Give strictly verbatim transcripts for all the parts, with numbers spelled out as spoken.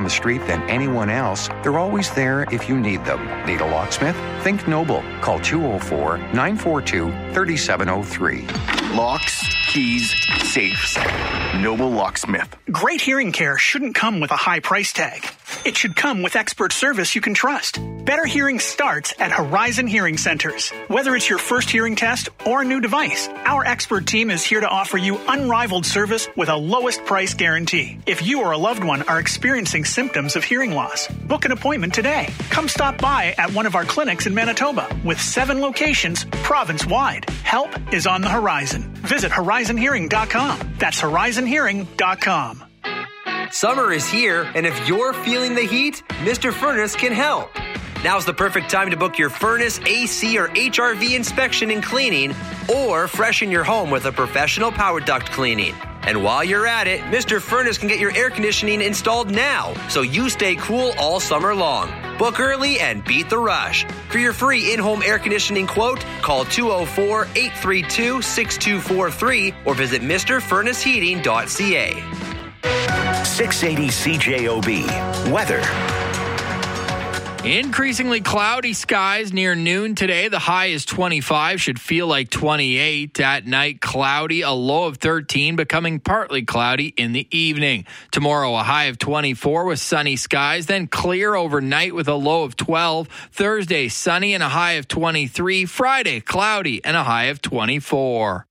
on the street than anyone else, they're always there if you need them. Need a locksmith? Think Noble. Call two oh four, nine four two, three seven oh three. Locks, keys, safes. Noble Locksmith. Great hearing care shouldn't come with a high price tag. It should come with expert service you can trust. Better hearing starts at Horizon Hearing Centers. Whether it's your first hearing test or a new device, our expert team is here to offer you unrivaled service with a lowest price guarantee. If you or a loved one are experiencing symptoms of hearing loss, book an appointment today. Come stop by at one of our clinics in Manitoba with seven locations province-wide. Help is on the horizon. Visit horizon hearing dot com. That's horizon hearing dot com. Summer is here, and if you're feeling the heat, Mister Furnace can help. Now's the perfect time to book your furnace, A C, or H R V inspection and cleaning, or freshen your home with a professional power duct cleaning. And while you're at it, Mister Furnace can get your air conditioning installed now, so you stay cool all summer long. Book early and beat the rush. For your free in-home air conditioning quote, call two oh four, eight three two, six two four three or visit Mr Furnace Heating dot c a. six eighty C J O B. Weather. Increasingly cloudy skies near noon today. The high is twenty-five, should feel like twenty-eight. At night, cloudy, a low of thirteen, becoming partly cloudy in the evening. Tomorrow, a high of twenty-four with sunny skies, then clear overnight with a low of twelve. Thursday, sunny and a high of twenty-three. Friday, cloudy and a high of twenty-four.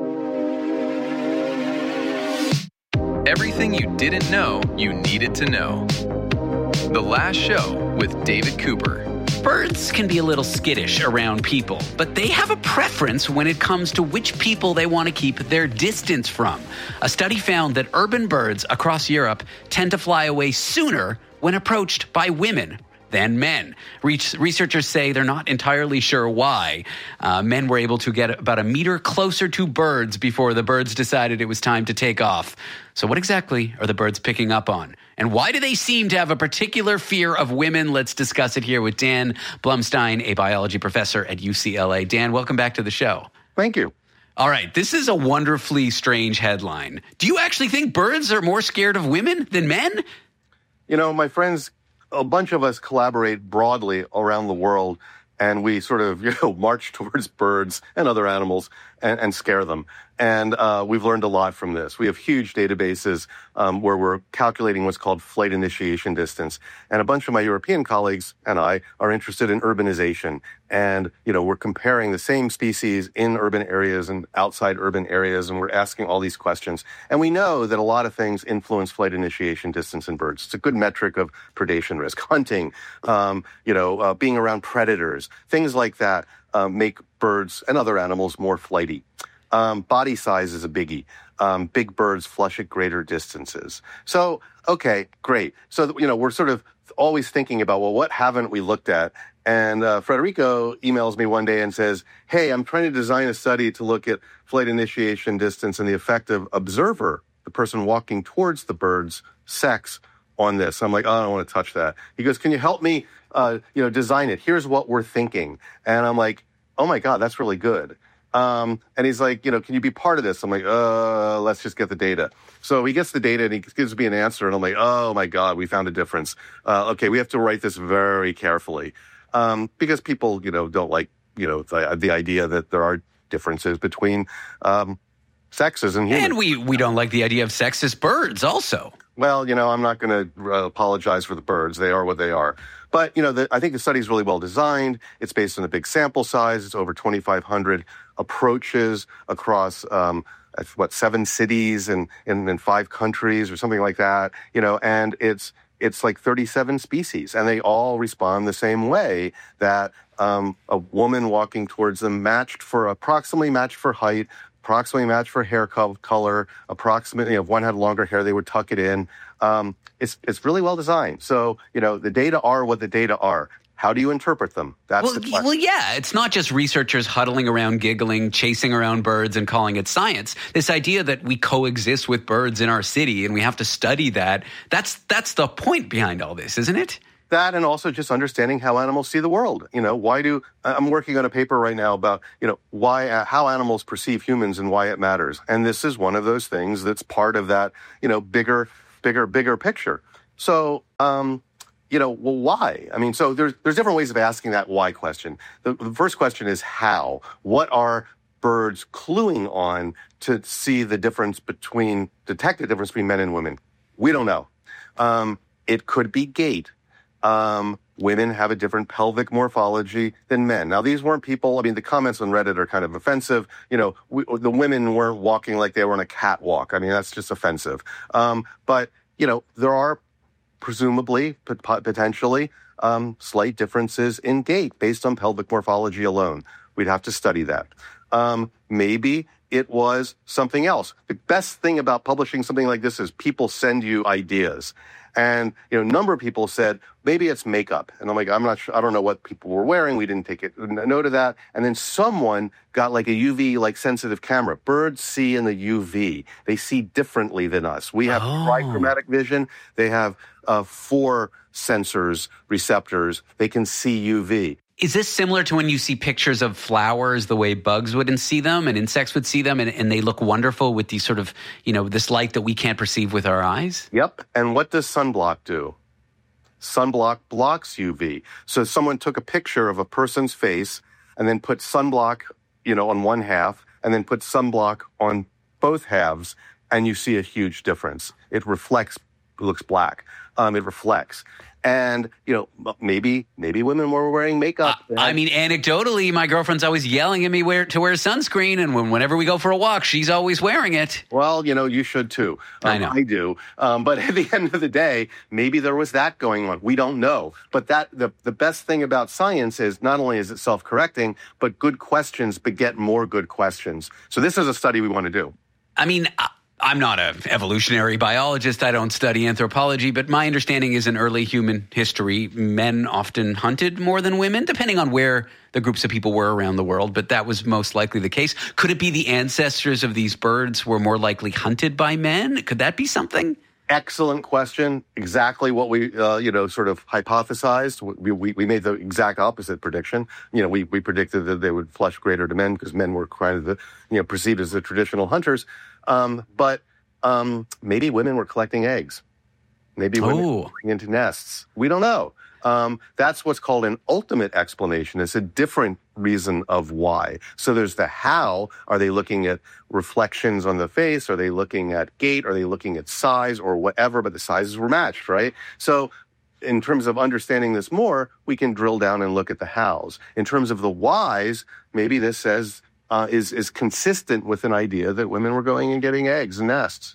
Everything you didn't know you needed to know. The Last Show with David Cooper. Birds can be a little skittish around people, but they have a preference when it comes to which people they want to keep their distance from. A study found that urban birds across Europe tend to fly away sooner when approached by women than men. Re- researchers say they're not entirely sure why. Uh, men were able to get about a meter closer to birds before the birds decided it was time to take off. So what exactly are the birds picking up on? And why do they seem to have a particular fear of women? Let's discuss it here with Dan Blumstein, a biology professor at U C L A. Dan, welcome back to the show. Thank you. All right, this is a wonderfully strange headline. Do you actually think birds are more scared of women than men? You know, my friends, a bunch of us collaborate broadly around the world, and we sort of, you know, march towards birds and other animals and, and scare them. And uh, we've learned a lot from this. We have huge databases um, where we're calculating what's called flight initiation distance. And a bunch of my European colleagues and I are interested in urbanization. And, you know, we're comparing the same species in urban areas and outside urban areas, and we're asking all these questions. And we know that a lot of things influence flight initiation distance in birds. It's a good metric of predation risk. Hunting, um, you know, uh, being around predators, things like that uh, make birds and other animals more flighty. Um, body size is a biggie. Um, big birds flush at greater distances. So, okay, great. So, you know, we're sort of always thinking about, well, what haven't we looked at? And uh, Federico emails me one day and says, hey, I'm trying to design a study to look at flight initiation distance and the effect of observer, the person walking towards the bird's sex, on this. I'm like, oh, I don't want to touch that. He goes, can you help me, uh, you know, design it? Here's what we're thinking. And I'm like, oh my God, that's really good. Um, and he's like, you know, can you be part of this? I'm like, uh, let's just get the data. So he gets the data and he gives me an answer. And I'm like, oh my God, we found a difference. Uh, okay, we have to write this very carefully. Um, because people, you know, don't like, you know, the, the idea that there are differences between, um, sexes and humans. And we, we don't like the idea of sexist birds also. Well, you know, I'm not going to uh, apologize for the birds. They are what they are. But, you know, the, I think the study is really well designed. It's based on a big sample size. It's over twenty-five hundred approaches across, um, what, seven cities and in, in five countries or something like that, you know, and it's it's like thirty-seven species. And they all respond the same way, that um, a woman walking towards them matched for, approximately matched for height, approximately matched for hair color, approximately, if one had longer hair, they would tuck it in. Um, it's it's really well designed. So, you know, the data are what the data are. How do you interpret them? That's well, the question. Well, yeah, it's not just researchers huddling around, giggling, chasing around birds and calling it science. This idea that we coexist with birds in our city and we have to study that, that's that's the point behind all this, isn't it? That, and also just understanding how animals see the world. You know, why do, I'm working on a paper right now about, you know, why, uh, how animals perceive humans and why it matters. And this is one of those things that's part of that, you know, bigger, bigger, bigger picture. So, um, you know, well, why? I mean, so there's there's different ways of asking that why question. The, the first question is how. What are birds cluing on to see the difference between, detect the difference between men and women? We don't know. Um, it could be gait. Um, women have a different pelvic morphology than men. Now, these weren't people, I mean, the comments on Reddit are kind of offensive. You know, we, the women weren't walking like they were on a catwalk. I mean, that's just offensive. Um, but, you know, there are presumably, potentially, um, slight differences in gait based on pelvic morphology alone. We'd have to study that. Um, maybe it was something else. The best thing about publishing something like this is people send you ideas. And, you know, a number of people said, maybe it's makeup. And I'm like, I'm not sure. I don't know what people were wearing. We didn't take it, note of that. And then someone got like a U V, like sensitive camera. Birds see in the U V. They see differently than us. We have Oh. trichromatic vision. They have uh, four sensors, receptors. They can see U V. Is this similar to when you see pictures of flowers, the way bugs would see them and insects would see them, and, and they look wonderful with these sort of, you know, this light that we can't perceive with our eyes? Yep. And what does sunblock do? Sunblock blocks U V. So someone took a picture of a person's face and then put sunblock, you know, on one half and then put sunblock on both halves, and you see a huge difference. It reflects, it looks black. Um, it reflects. And, you know, maybe maybe women were wearing makeup. Uh, I mean, anecdotally, my girlfriend's always yelling at me where, to wear sunscreen, and when, whenever we go for a walk, she's always wearing it. Well, you know, you should too. Um, I know. I do. Um, but at the end of the day, maybe there was that going on. We don't know. But that the, the best thing about science is not only is it self-correcting, but good questions beget more good questions. So this is a study we want to do. I mean, I, I'm not an evolutionary biologist. I don't study anthropology, but my understanding is in early human history, men often hunted more than women, depending on where the groups of people were around the world. But that was most likely the case. Could it be the ancestors of these birds were more likely hunted by men? Could that be something? Excellent question. Exactly what we, uh, you know, sort of hypothesized. We, we, we made the exact opposite prediction. You know, we, we predicted that they would flush greater to men because men were kind of the, you know, perceived as the traditional hunters. Um, but um, maybe women were collecting eggs. Maybe women Oh. were going into nests. We don't know. Um, that's what's called an ultimate explanation. It's a different reason of why. So there's the how. Are they looking at reflections on the face? Are they looking at gait? Are they looking at size or whatever? But the sizes were matched, right? So in terms of understanding this more, we can drill down and look at the hows. In terms of the whys, maybe this says uh, is is consistent with an idea that women were going and getting eggs and nests.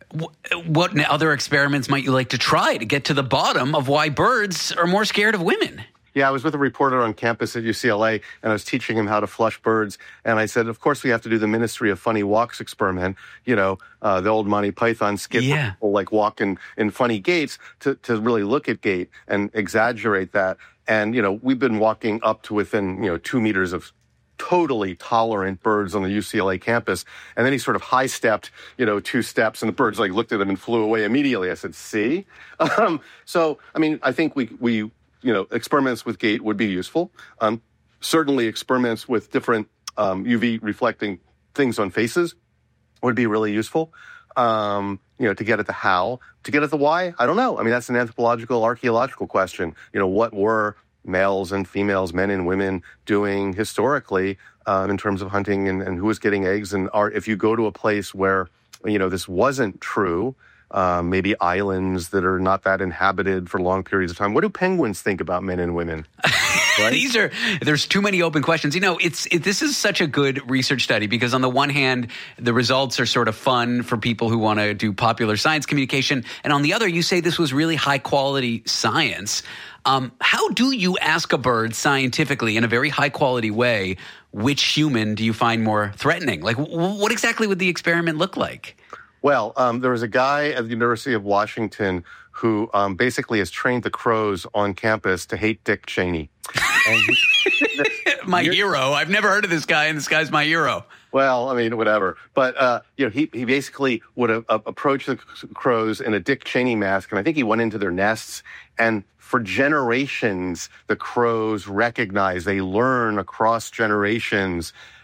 What other experiments might you like to try to get to the bottom of why birds are more scared of women? Yeah, I was with a reporter on campus at U C L A, and I was teaching him how to flush birds. And I said, of course, we have to do the Ministry of Funny Walks experiment. You know, uh, the old Monty Python skit, Yeah. where people like walk in, in funny gaits to, to really look at gait and exaggerate that. And, you know, we've been walking up to within, you know, two meters of totally tolerant birds on the U C L A campus. And then he sort of high stepped, you know, two steps, and the birds like looked at him and flew away immediately. I said, see? Um, so, I mean, I think we, we, you know, experiments with gait would be useful. Um, certainly experiments with different um, U V reflecting things on faces would be really useful. Um, you know, to get at the how. To get at the why, I don't know. I mean, that's an anthropological, archaeological question. You know, what were males and females, men and women doing historically um, in terms of hunting, and, and who was getting eggs? And are, if you go to a place where, you know, this wasn't true, uh, maybe islands that are not that inhabited for long periods of time, what do penguins think about men and women? Right? These are, there's too many open questions. You know, it's it, this is such a good research study because on the one hand, the results are sort of fun for people who want to do popular science communication. And on the other, you say this was really high quality science. Um, how do you ask a bird scientifically in a very high quality way, which human do you find more threatening? Like, w- what exactly would the experiment look like? Well, um, there was a guy at the University of Washington who um, basically has trained the crows on campus to hate Dick Cheney. And he, My hero. I've never heard of this guy, and this guy's my hero. Well, I mean, whatever. But, uh, you know, he, he basically would uh, approach the crows in a Dick Cheney mask, and I think he went into their nests, and for generations, the crows recognize, they learn across generations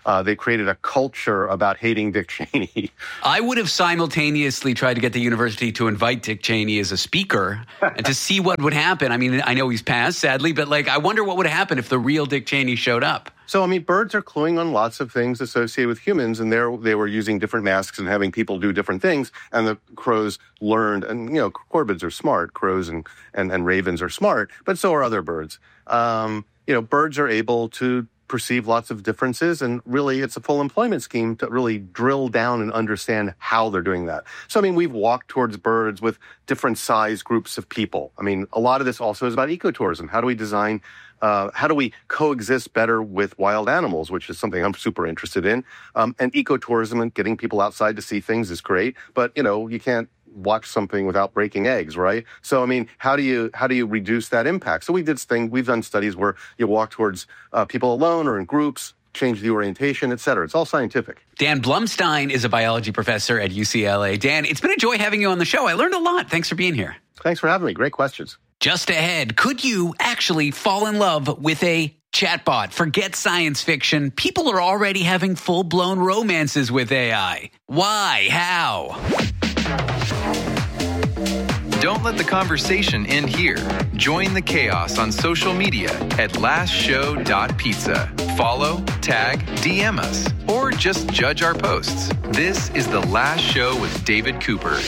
Uh, they created a culture about hating Dick Cheney. I would have simultaneously tried to get the university to invite Dick Cheney as a speaker and to see what would happen. I mean, I know he's passed, sadly, but like, I wonder what would happen if the real Dick Cheney showed up. So, I mean, birds are cluing on lots of things associated with humans, and there they were using different masks and having people do different things, and the crows learned, and, you know, corvids are smart, crows and, and, and ravens are smart, but so are other birds. Um, you know, birds are able to perceive lots of differences, and really it's a full employment scheme to really drill down and understand how they're doing that. So, I mean, we've walked towards birds with different size groups of people. I mean, a lot of this also is about ecotourism. How do we design Uh, how do we coexist better with wild animals, which is something I'm super interested in. Um, and ecotourism and getting people outside to see things is great. But, you know, you can't watch something without breaking eggs, right? So, I mean, how do you how do you reduce that impact? So we did thing. We've done studies where you walk towards uh, people alone or in groups, change the orientation, et cetera. It's all scientific. Dan Blumstein is a biology professor at U C L A. Dan, it's been a joy having you on the show. I learned a lot. Thanks for being here. Thanks for having me. Great questions. Just ahead, could you actually fall in love with a chatbot? Forget science fiction. People are already having full-blown romances with A I. Why? How? Don't let the conversation end here. Join the chaos on social media at last show dot pizza. Follow, tag, D M us, or just judge our posts. This is The Last Show with David Cooper.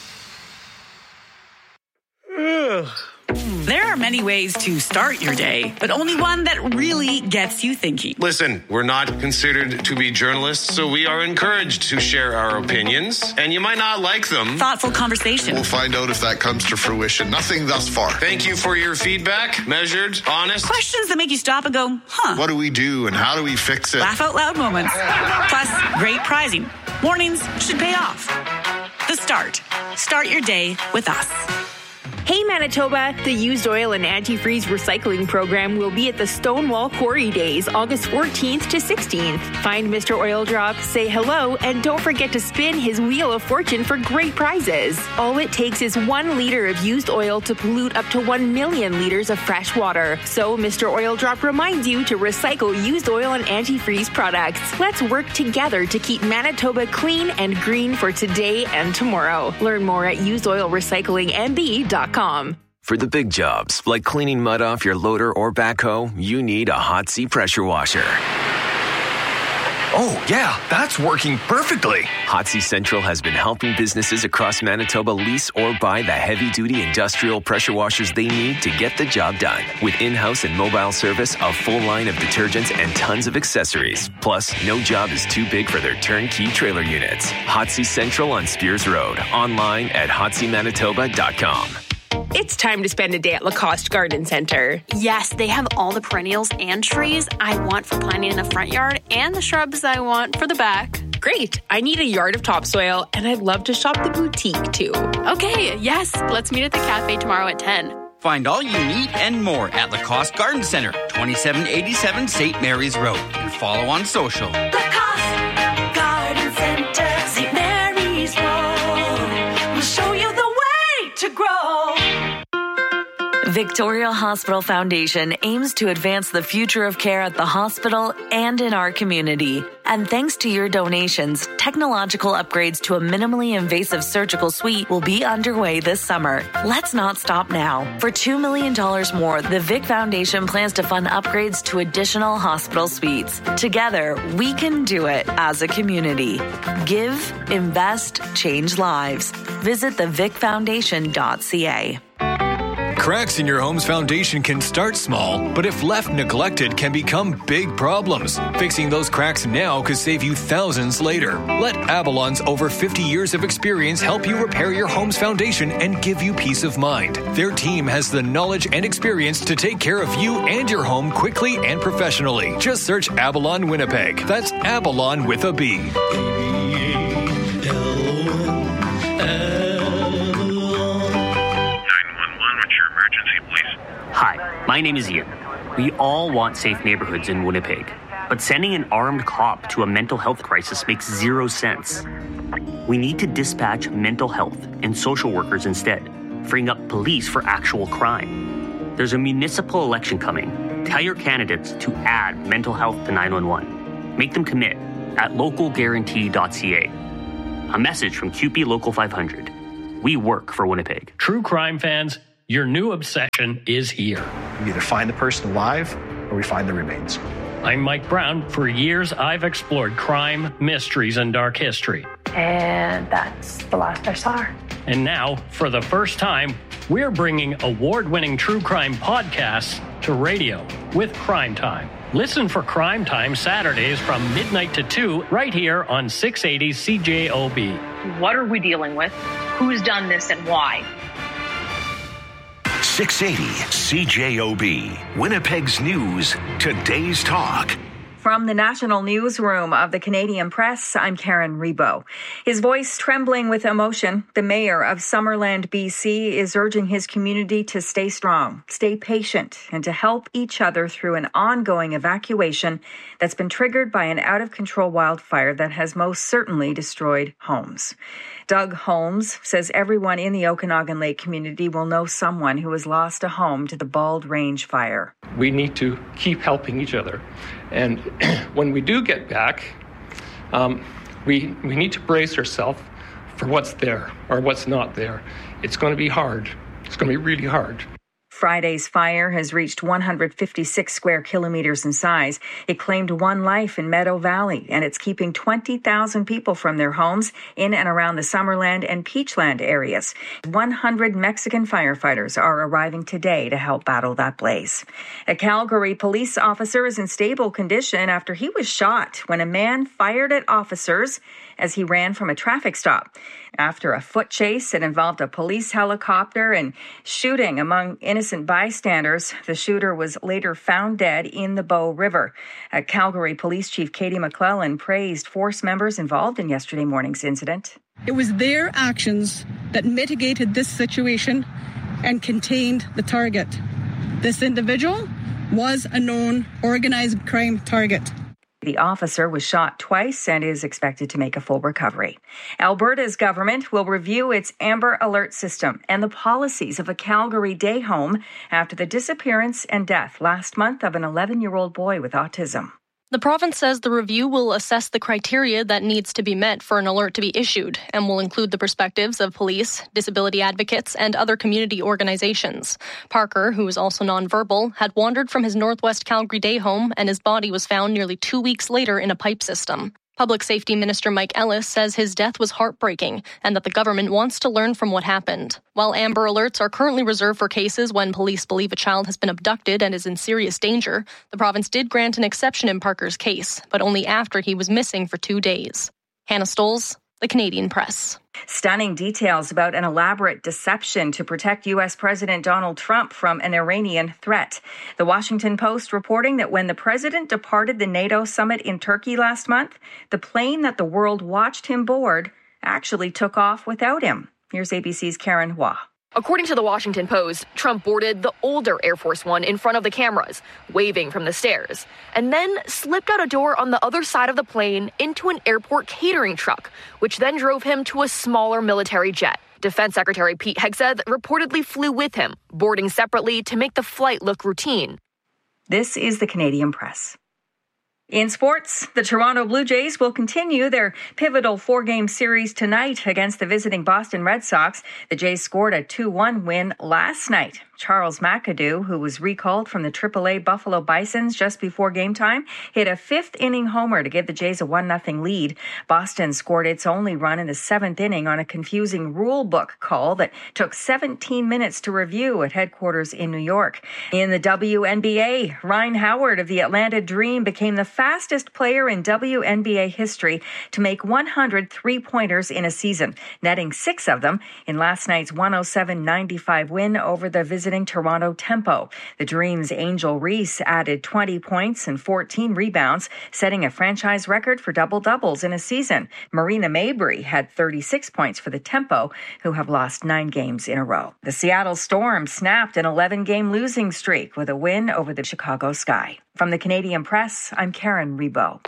There are many ways to start your day, but only one that really gets you thinking. Listen, we're not considered to be journalists, so we are encouraged to share our opinions, and you might not like them. Thoughtful conversation. We'll find out if that comes to fruition. Nothing thus far. Thank you for your feedback. Measured, honest. Questions that make you stop and go, huh? What do we do, and how do we fix it? Laugh out loud moments. Plus, great prizing. Mornings should pay off. The Start. Start your day with us. Hey Manitoba, the used oil and antifreeze recycling program will be at the Stonewall Quarry Days, August fourteenth to sixteenth. Find Mister Oil Drop, say hello, and don't forget to spin his Wheel of Fortune for great prizes. All it takes is one liter of used oil to pollute up to one million liters of fresh water. So Mister Oil Drop reminds you to recycle used oil and antifreeze products. Let's work together to keep Manitoba clean and green for today and tomorrow. Learn more at used oil recycling m b dot com. For the big jobs, like cleaning mud off your loader or backhoe, you need a Hot C pressure washer. Oh, yeah, that's working perfectly. Hot C Central has been helping businesses across Manitoba lease or buy the heavy-duty industrial pressure washers they need to get the job done. With in-house and mobile service, a full line of detergents, and tons of accessories. Plus, no job is too big for their turnkey trailer units. Hot C Central on Spears Road. Online at hot c manitoba dot com. It's time to spend a day at Lacoste Garden Center. Yes, they have all the perennials and trees I want for planting in the front yard and the shrubs I want for the back. Great. I need a yard of topsoil, and I'd love to shop the boutique, too. Okay, yes. Let's meet at the cafe tomorrow at ten. Find all you need and more at Lacoste Garden Center, twenty-seven eighty-seven Saint Mary's Road. And follow on social. Lacoste Garden Center, Saint Mary's Road. We'll show you the way to grow. Victoria Hospital Foundation aims to advance the future of care at the hospital and in our community. And thanks to your donations, technological upgrades to a minimally invasive surgical suite will be underway this summer. Let's not stop now. For two million dollars more, the Vic Foundation plans to fund upgrades to additional hospital suites. Together, we can do it as a community. Give, invest, change lives. Visit the vic foundation dot c a. Cracks in your home's foundation can start small, but if left neglected can become big problems. Fixing those cracks now could save you thousands later. Let Avalon's over fifty years of experience help you repair your home's foundation and give you peace of mind. Their team has the knowledge and experience to take care of you and your home quickly and professionally. Just search Avalon Winnipeg. That's Avalon with a B. Hi, my name is Ian. We all want safe neighborhoods in Winnipeg, but sending an armed cop to a mental health crisis makes zero sense. We need to dispatch mental health and social workers instead, freeing up police for actual crime. There's a municipal election coming. Tell your candidates to add mental health to nine one one. Make them commit at local guarantee dot c a. A message from Q P Local five hundred. We work for Winnipeg. True crime fans, your new obsession is here. We either find the person alive or we find the remains. I'm Mike Brown. For years, I've explored crime, mysteries, and dark history. And that's the last I saw her. And now, for the first time, we're bringing award-winning true crime podcasts to radio with Crime Time. Listen for Crime Time Saturdays from midnight to two right here on six eighty C J O B. What are we dealing with? Who's done this and why? six eighty C J O B, Winnipeg's News, today's talk. From the National Newsroom of the Canadian Press, I'm Karen Rebo. His voice trembling with emotion, the mayor of Summerland, B C, is urging his community to stay strong, stay patient, and to help each other through an ongoing evacuation that's been triggered by an out-of-control wildfire that has most certainly destroyed homes. Doug Holmes says everyone in the Okanagan Lake community will know someone who has lost a home to the Bald Range fire. We need to keep helping each other. And when we do get back, um, we we need to brace ourselves for what's there or what's not there. It's going to be hard. It's going to be really hard. Friday's fire has reached one hundred fifty-six square kilometers in size. It claimed one life in Meadow Valley, and it's keeping twenty thousand people from their homes in and around the Summerland and Peachland areas. one hundred Mexican firefighters are arriving today to help battle that blaze. A Calgary police officer is in stable condition after he was shot when a man fired at officers as he ran from a traffic stop. After a foot chase that involved a police helicopter and shooting among innocent bystanders, the shooter was later found dead in the Bow River. A Calgary Police Chief Katie McClellan praised force members involved in yesterday morning's incident. It was their actions that mitigated this situation and contained the target. This individual was a known organized crime target. The officer was shot twice and is expected to make a full recovery. Alberta's government will review its Amber Alert system and the policies of a Calgary day home after the disappearance and death last month of an eleven-year-old boy with autism. The province says the review will assess the criteria that needs to be met for an alert to be issued and will include the perspectives of police, disability advocates, and other community organizations. Parker, who is also nonverbal, had wandered from his Northwest Calgary day home and his body was found nearly two weeks later in a pipe system. Public Safety Minister Mike Ellis says his death was heartbreaking and that the government wants to learn from what happened. While Amber Alerts are currently reserved for cases when police believe a child has been abducted and is in serious danger, the province did grant an exception in Parker's case, but only after he was missing for two days. Hannah Stoles, The Canadian Press. Stunning details about an elaborate deception to protect U S President Donald Trump from an Iranian threat. The Washington Post reporting that when the president departed the NATO summit in Turkey last month, the plane that the world watched him board actually took off without him. Here's A B C's Karen Hua. According to the Washington Post, Trump boarded the older Air Force One in front of the cameras, waving from the stairs, and then slipped out a door on the other side of the plane into an airport catering truck, which then drove him to a smaller military jet. Defense Secretary Pete Hegseth reportedly flew with him, boarding separately to make the flight look routine. This is the Canadian Press. In sports, the Toronto Blue Jays will continue their pivotal four-game series tonight against the visiting Boston Red Sox. The Jays scored a two one win last night. Charles McAdoo, who was recalled from the triple A Buffalo Bisons just before game time, hit a fifth-inning homer to give the Jays a one nothing lead. Boston scored its only run in the seventh inning on a confusing rule book call that took seventeen minutes to review at headquarters in New York. In the W N B A, Ryan Howard of the Atlanta Dream became the fastest player in W N B A history to make one hundred three-pointers in a season, netting six of them in last night's one oh seven ninety-five win over the visiting Toronto Tempo. The Dream's Angel Reese added twenty points and fourteen rebounds, setting a franchise record for double-doubles in a season. Marina Mabrey had thirty-six points for the Tempo, who have lost nine games in a row. The Seattle Storm snapped an eleven-game losing streak with a win over the Chicago Sky. From the Canadian Press, I'm Karen Rebo.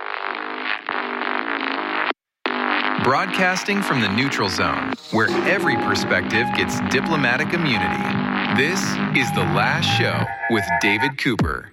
Broadcasting from the neutral zone, where every perspective gets diplomatic immunity. This is The Last Show with David Cooper.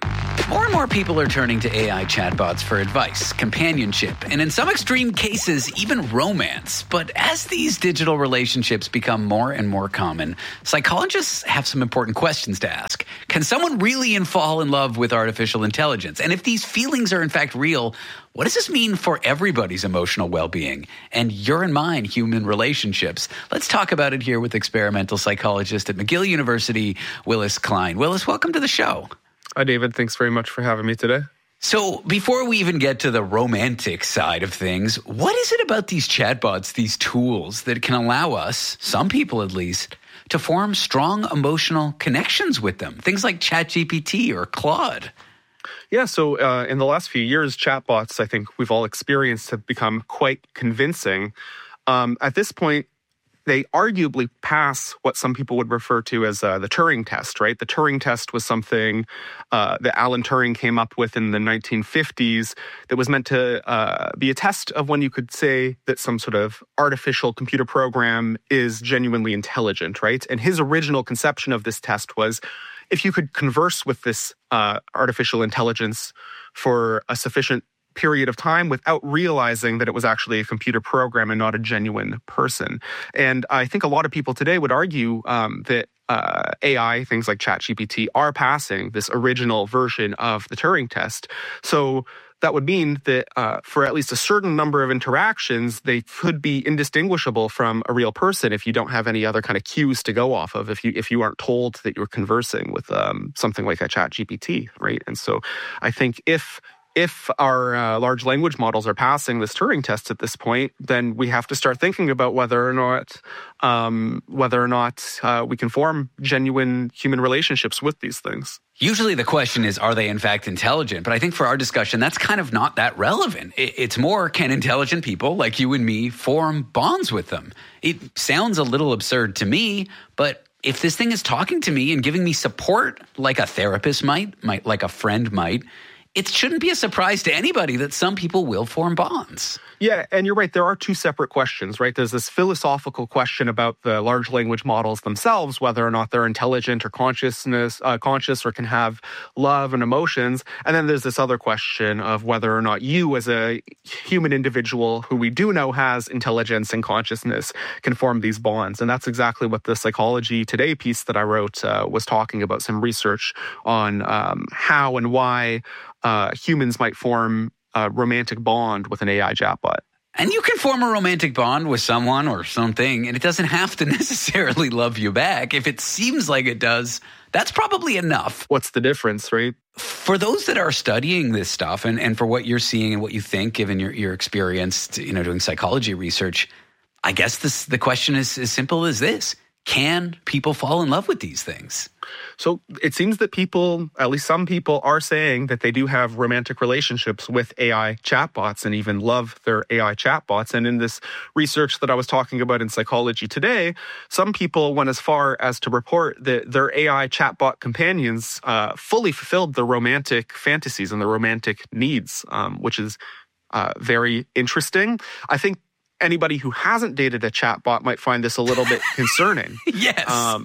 More and more people are turning to A I chatbots for advice, companionship, and in some extreme cases, even romance. But as these digital relationships become more and more common, psychologists have some important questions to ask. Can someone really fall in love with artificial intelligence? And if these feelings are in fact real, what does this mean for everybody's emotional well-being and your and mine human relationships? Let's talk about it here with experimental psychologist at McGill University, Willis Klein. Willis, welcome to the show. Hi, David. Thanks very much for having me today. So before we even get to the romantic side of things, what is it about these chatbots, these tools that can allow us, some people at least, to form strong emotional connections with them? Things like ChatGPT or Claude. Yeah, so uh, in the last few years, chatbots, I think we've all experienced, have become quite convincing. Um, at this point, they arguably pass what some people would refer to as uh, the Turing test, right? The Turing test was something uh, that Alan Turing came up with in the nineteen fifties that was meant to uh, be a test of when you could say that some sort of artificial computer program is genuinely intelligent, right? And his original conception of this test was if you could converse with this uh, artificial intelligence for a sufficient period of time without realizing that it was actually a computer program and not a genuine person. And I think a lot of people today would argue um, that uh, A I, things like ChatGPT, are passing this original version of the Turing test. So that would mean that uh, for at least a certain number of interactions, they could be indistinguishable from a real person if you don't have any other kind of cues to go off of, if you if you aren't told that you're conversing with um, something like a ChatGPT, right? And so I think if If our uh, large language models are passing this Turing test at this point, then we have to start thinking about whether or not um, whether or not uh, we can form genuine human relationships with these things. Usually the question is, are they in fact intelligent? But I think for our discussion, that's kind of not that relevant. It's more, can intelligent people like you and me form bonds with them? It sounds a little absurd to me, but if this thing is talking to me and giving me support like a therapist might, might like a friend might, it shouldn't be a surprise to anybody that some people will form bonds. Yeah, and you're right. There are two separate questions, right? There's this philosophical question about the large language models themselves, whether or not they're intelligent or consciousness, uh, conscious or can have love and emotions. And then there's this other question of whether or not you as a human individual who we do know has intelligence and consciousness can form these bonds. And that's exactly what the Psychology Today piece that I wrote uh, was talking about, some research on um, how and why Uh, humans might form a romantic bond with an A I chatbot. And you can form a romantic bond with someone or something, and it doesn't have to necessarily love you back. If it seems like it does, that's probably enough. What's the difference, right? For those that are studying this stuff, and, and for what you're seeing and what you think, given your, your experience, you know, doing psychology research, I guess this, the question is as simple as this. Can people fall in love with these things? So it seems that people, at least some people, are saying that they do have romantic relationships with A I chatbots and even love their A I chatbots. And in this research that I was talking about in Psychology Today, some people went as far as to report that their A I chatbot companions uh, fully fulfilled their romantic fantasies and their romantic needs, um, which is uh, very interesting. I think anybody who hasn't dated a chatbot might find this a little bit concerning. Yes. Um,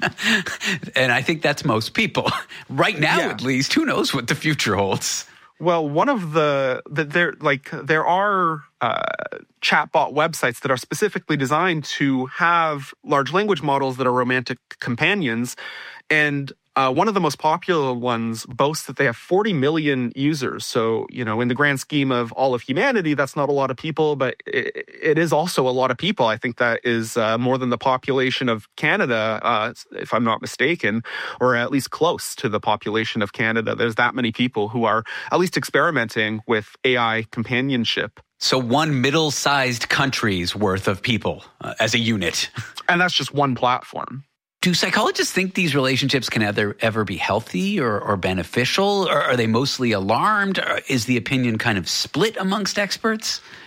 and I think that's most people. Right now, yeah. At least, who knows what the future holds? Well, one of the, the there like there are uh, chatbot websites that are specifically designed to have large language models that are romantic companions. And Uh, one of the most popular ones boasts that they have forty million users. So, you know, in the grand scheme of all of humanity, that's not a lot of people, but it, it is also a lot of people. I think that is uh, more than the population of Canada, uh, if I'm not mistaken, or at least close to the population of Canada. There's that many people who are at least experimenting with A I companionship. So one middle-sized country's worth of people uh, as a unit. And that's just one platform. Do psychologists think these relationships can ever, ever be healthy or, or beneficial? Or are they mostly alarmed? Or is the opinion kind of split amongst experts?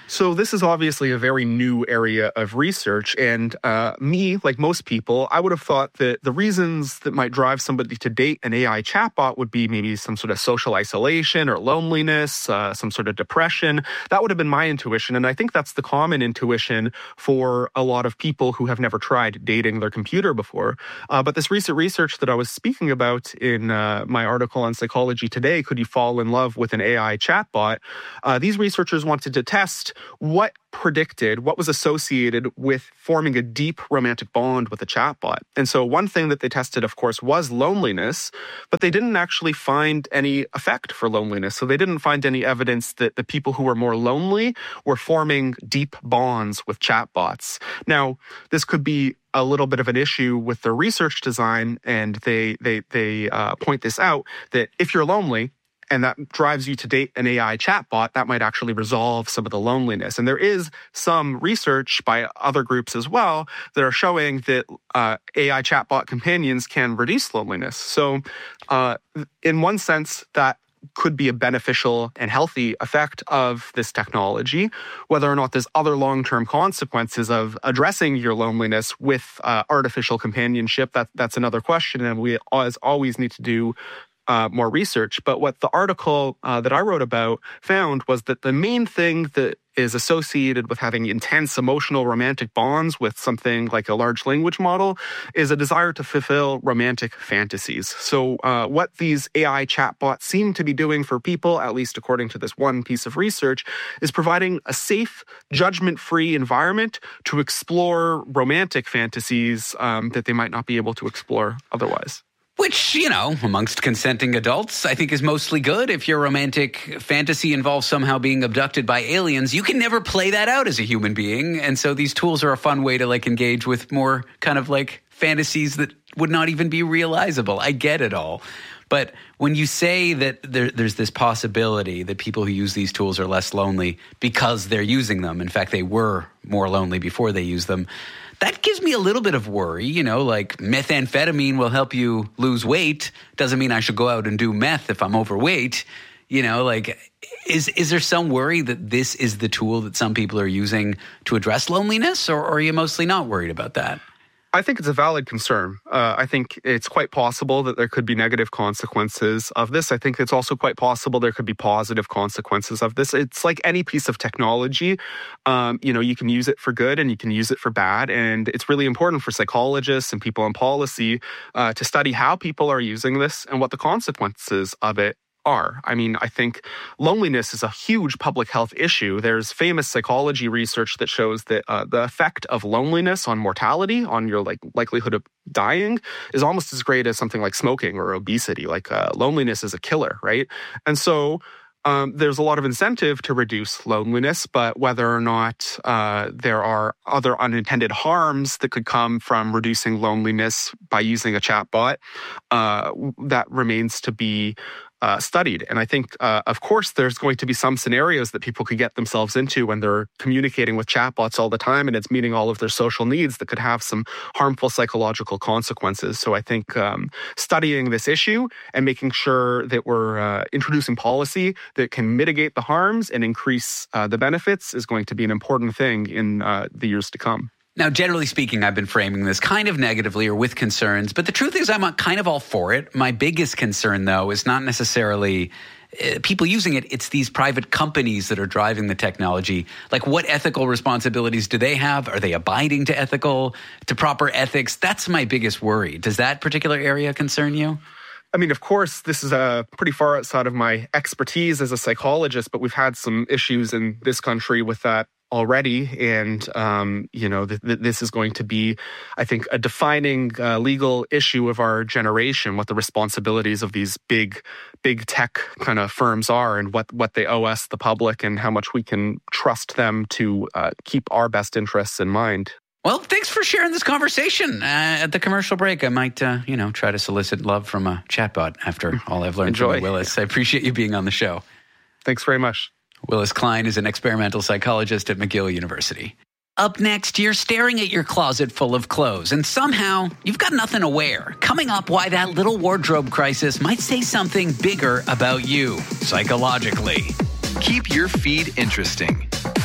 So this is obviously a very new area of research. And uh, me, like most people, I would have thought that the reasons that might drive somebody to date an A I chatbot would be maybe some sort of social isolation or loneliness, uh, some sort of depression. That would have been my intuition. And I think that's the common intuition for a lot of people who have never tried dating their computer before. Uh, but this recent research that I was speaking about in uh, my article on Psychology Today, Could You Fall in Love with an A I Chatbot? Uh, these researchers wanted to test what predicted, what was associated with forming a deep romantic bond with a chatbot. And so one thing that they tested, of course, was loneliness, but they didn't actually find any effect for loneliness. So they didn't find any evidence that the people who were more lonely were forming deep bonds with chatbots. Now, this could be a little bit of an issue with their research design, and they they they uh, point this out, that if you're lonely, and that drives you to date an A I chatbot, that might actually resolve some of the loneliness. And there is some research by other groups as well that are showing that uh, A I chatbot companions can reduce loneliness. So uh, in one sense, that could be a beneficial and healthy effect of this technology. Whether or not there's other long-term consequences of addressing your loneliness with uh, artificial companionship, that, that's another question. And we as always need to do Uh, more research. But what the article uh, that I wrote about found was that the main thing that is associated with having intense emotional romantic bonds with something like a large language model is a desire to fulfill romantic fantasies. So uh, what these A I chatbots seem to be doing for people, at least according to this one piece of research, is providing a safe, judgment-free environment to explore romantic fantasies um, that they might not be able to explore otherwise. Which, you know, amongst consenting adults, I think is mostly good. If your romantic fantasy involves somehow being abducted by aliens, you can never play that out as a human being. And so these tools are a fun way to, like, engage with more kind of, like, fantasies that would not even be realizable. I get it all. But when you say that there, there's this possibility that people who use these tools are less lonely because they're using them, in fact, they were more lonely before they used them, that gives me a little bit of worry. You know, like methamphetamine will help you lose weight. Doesn't mean I should go out and do meth if I'm overweight. You know, like, is is there some worry that this is the tool that some people are using to address loneliness, or, or are you mostly not worried about that? I think it's a valid concern. Uh, I think it's quite possible that there could be negative consequences of this. I think it's also quite possible there could be positive consequences of this. It's like any piece of technology. Um, you know, you can use it for good and you can use it for bad. And it's really important for psychologists and people in policy uh, to study how people are using this and what the consequences of it are. I mean, I think loneliness is a huge public health issue. There's famous psychology research that shows that uh, the effect of loneliness on mortality, on your like likelihood of dying, is almost as great as something like smoking or obesity. Like uh, loneliness is a killer, right? And so Um, there's a lot of incentive to reduce loneliness, but whether or not uh, there are other unintended harms that could come from reducing loneliness by using a chatbot, uh, that remains to be uh, studied. And I think, uh, of course, there's going to be some scenarios that people could get themselves into when they're communicating with chatbots all the time and it's meeting all of their social needs that could have some harmful psychological consequences. So I think um, studying this issue and making sure that we're uh, introducing policy that can mitigate the harms and increase uh, the benefits is going to be an important thing in uh, the years to come. Now, generally speaking, I've been framing this kind of negatively or with concerns, but the truth is I'm kind of all for it. My biggest concern, though, is not necessarily uh, people using it. It's these private companies that are driving the technology. Like, what ethical responsibilities do they have? Are they abiding to ethical, to proper ethics? That's my biggest worry. Does that particular area concern you? I mean, of course, this is uh, pretty far outside of my expertise as a psychologist, but we've had some issues in this country with that already. And, um, you know, th- th- this is going to be, I think, a defining uh, legal issue of our generation, what the responsibilities of these big, big tech kind of firms are and what, what they owe us, the public, and how much we can trust them to uh, keep our best interests in mind. Well, thanks for sharing this conversation. Uh, at the commercial break, I might, uh, you know, try to solicit love from a chatbot after all I've learned Enjoy. from you, Willis. I appreciate you being on the show. Thanks very much. Willis Klein is an experimental psychologist at McGill University. Up next, you're staring at your closet full of clothes, and somehow you've got nothing to wear. Coming up, why that little wardrobe crisis might say something bigger about you, psychologically. Keep your feed interesting.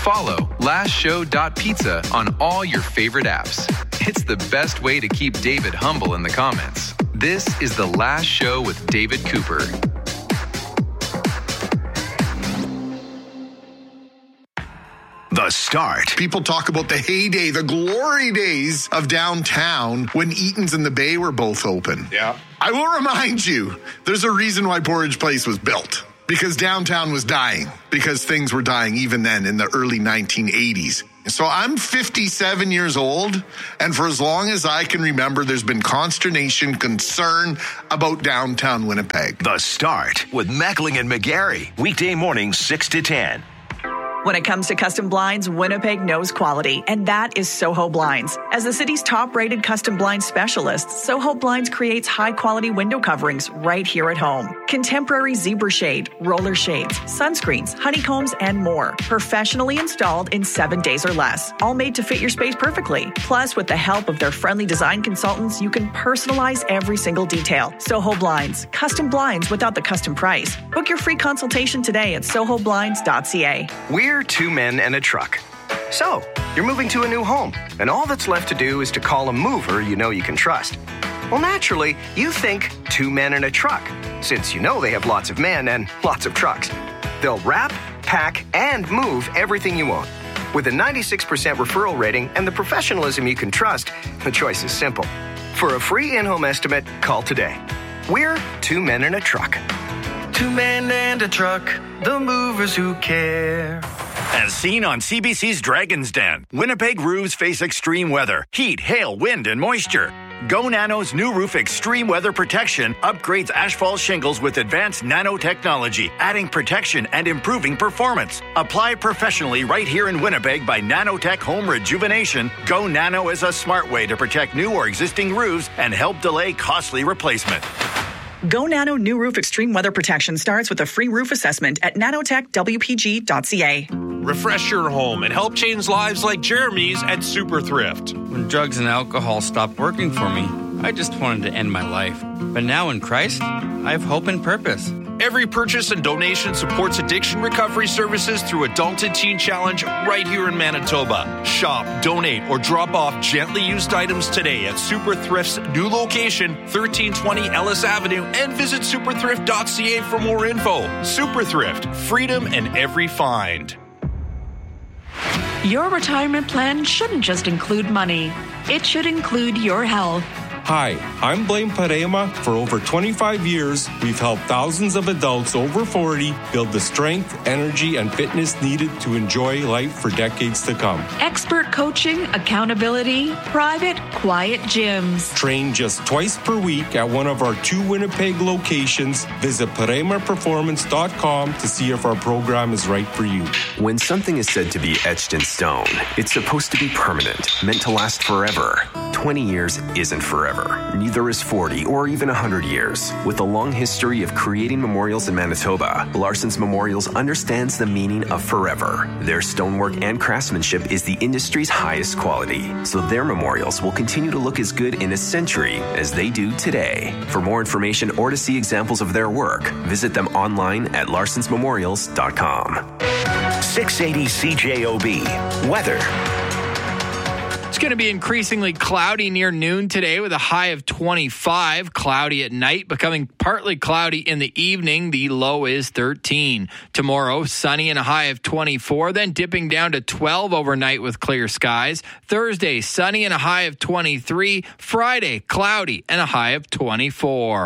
Follow last show dot pizza on all your favorite apps. It's the best way to keep David humble in the comments. This is The Last Show with David Cooper. The Start. People talk about the heyday, the glory days of downtown when Eaton's and the Bay were both open. Yeah. I will remind you, there's a reason why Porridge Place was built. Because downtown was dying. Because things were dying even then in the early nineteen eighties. So I'm fifty-seven years old, and for as long as I can remember, there's been consternation, concern about downtown Winnipeg. The Start with Mackling and McGarry. Weekday mornings, six to ten. When it comes to custom blinds, Winnipeg knows quality, and that is Soho Blinds. As the city's top-rated custom blind specialist, Soho Blinds creates high-quality window coverings right here at home. Contemporary zebra shade, roller shades, sunscreens, honeycombs, and more. Professionally installed in seven days or less. All made to fit your space perfectly. Plus, with the help of their friendly design consultants, you can personalize every single detail. Soho Blinds. Custom blinds without the custom price. Book your free consultation today at soho blinds dot c a. We're two men and a truck. So, you're moving to a new home, and all that's left to do is to call a mover you know you can trust. Well, naturally, you think two men and a truck, since you know they have lots of men and lots of trucks. They'll wrap, pack, and move everything you own. With a ninety-six percent referral rating and the professionalism you can trust, the choice is simple. For a free in-home estimate, call today. We're two men and a truck. Two men and a truck, the movers who care. As seen on C B C's Dragon's Den, Winnipeg roofs face extreme weather, heat, hail, wind, and moisture. Go Nano's new roof extreme weather protection upgrades asphalt shingles with advanced nanotechnology, adding protection and improving performance. Applied professionally right here in Winnipeg by Nanotech Home Rejuvenation, Go Nano is a smart way to protect new or existing roofs and help delay costly replacement. Go Nano New Roof Extreme Weather Protection starts with a free roof assessment at nanotech w p g dot c a. Refresh your home and help change lives like Jeremy's at Super Thrift. When drugs and alcohol stopped working for me, I just wanted to end my life. But now in Christ, I have hope and purpose. Every purchase and donation supports addiction recovery services through Adult and Teen Challenge right here in Manitoba. Shop, donate, or drop off gently used items today at Super Thrift's new location, thirteen twenty Ellis Avenue, and visit super thrift dot c a for more info. Super Thrift, freedom in every find. Your retirement plan shouldn't just include money. It should include your health. Hi, I'm Blaine Parema. For over twenty-five years, we've helped thousands of adults over forty build the strength, energy, and fitness needed to enjoy life for decades to come. Expert coaching, accountability, private, quiet gyms. Train just twice per week at one of our two Winnipeg locations. Visit parema performance dot com to see if our program is right for you. When something is said to be etched in stone, it's supposed to be permanent, meant to last forever. twenty years isn't forever. Neither is forty or even one hundred years. With a long history of creating memorials in Manitoba, Larson's Memorials understands the meaning of forever. Their stonework and craftsmanship is the industry's highest quality, so their memorials will continue to look as good in a century as they do today. For more information or to see examples of their work, visit them online at larsons memorials dot com. six eighty C J O B. Weather. It's going to be increasingly cloudy near noon today with a high of twenty-five. Cloudy at night, becoming partly cloudy in the evening. The low is thirteen. Tomorrow, sunny and a high of twenty-four, then dipping down to twelve overnight with clear skies. Thursday, sunny and a high of twenty-three. Friday, cloudy and a high of twenty-four.